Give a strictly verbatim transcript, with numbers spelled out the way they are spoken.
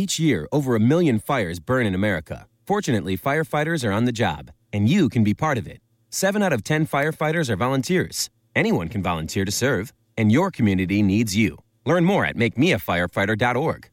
Each year, over a million fires burn in America. Fortunately, firefighters are on the job, and you can be part of it. Seven out of ten firefighters are volunteers. Anyone can volunteer to serve, and your community needs you. Learn more at make me a firefighter dot org.